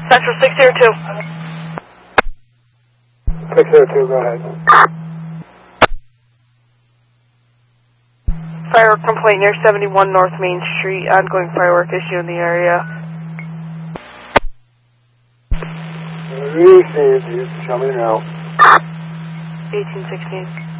Central 602. 602, go ahead. Firework complaint near 71 North Main Street. Ongoing firework issue in the area. Received. You tell me now. 1816.